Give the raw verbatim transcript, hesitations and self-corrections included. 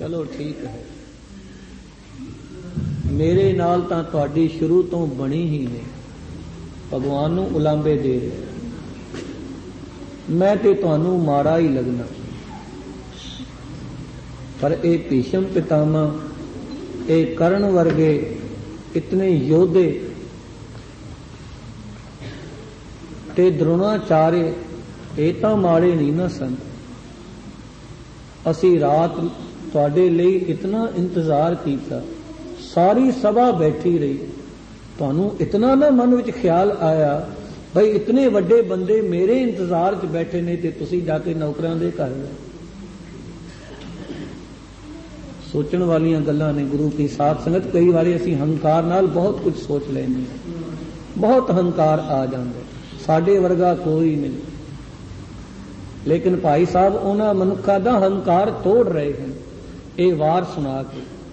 चलो ठीक है, मेरे नाल तां तुहाडी शुरू तो बनी ही ने, भगवान नूं उलांबे दे रहे, मैं ते तुहानूं माड़ा ही लगना। पर ए भीष्म पितामह, ए कर्ण वर्गे इतने योधे ते द्रोणाचार्य ये तां माड़े नहीं ना सन। असी रात तुहाडे लई इतना इंतजार किया, सारी सभा बैठी रही, तुहानूं इतना ना मन विच ख्याल आया भाई इतने वड्डे बंदे मेरे इंतजार च बैठे ने ते तुसीं जाके नौकरां दे घर गए। सोचण वालियां गल्लां ने गुरु की साथ संगत। कई बार असीं हंकार नाल बहुत कुछ सोच लैंदे हां, बहुत हंकार आ जांदा, साडे वर्गा कोई नहीं। लेकिन भाई साहब उन्हां मनुक्खां दा हंकार तोड़ रहे हैं ये वार सुना के।